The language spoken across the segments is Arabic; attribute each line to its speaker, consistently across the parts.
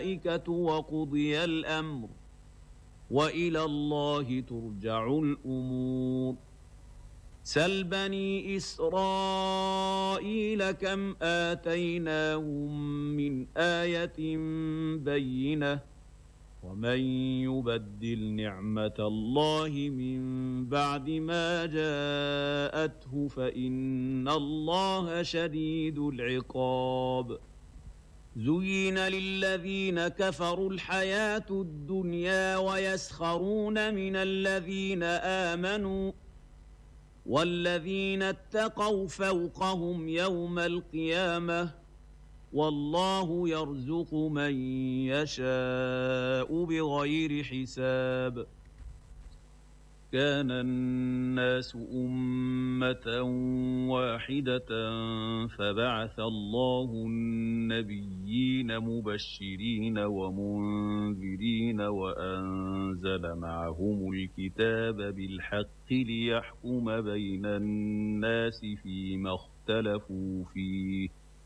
Speaker 1: وقضي الأمر وإلى الله ترجع الأمور. سل بني إسرائيل كم آتيناهم من آية بينة ومن يبدل نعمة الله من بعد ما جاءته فإن الله شديد العقاب. زين للذين كفروا الحياة الدنيا ويسخرون من الذين آمنوا والذين اتقوا فوقهم يوم القيامة والله يرزق من يشاء بغير حساب. كان الناس أمة واحدة فبعث الله النبيين مبشرين ومنذرين وأنزل معهم الكتاب بالحق ليحكم بين الناس فيما اختلفوا فيه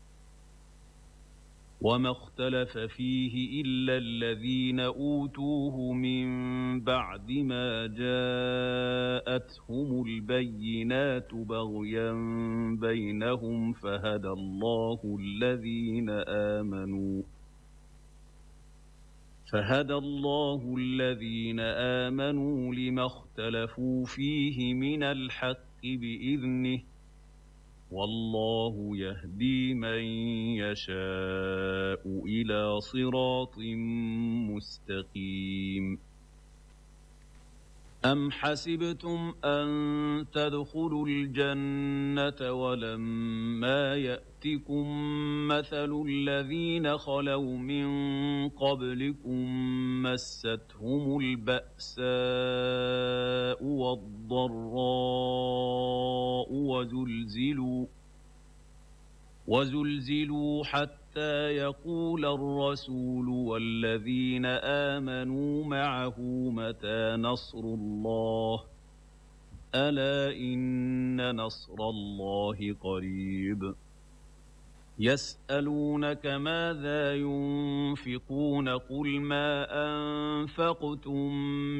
Speaker 1: وما اختلف فيه إلا الذين أوتوه من بعد ما جاءتهم البينات بغيا بينهم فهدى الله الذين آمنوا لما اختلفوا فيه من الحق بإذنه والله يهدي من يشاء إلى صراط مستقيم. أم حسبتم أن تدخلوا الجنة ولما يأتكم مثل الذين خلوا من قبلكم مستهم البأساء والضراء وزلزلوا حتى يقول الرسول والذين آمنوا معه متى نصر الله ألا إن نصر الله قريب. يسألونك ماذا ينفقون قل ما أنفقتم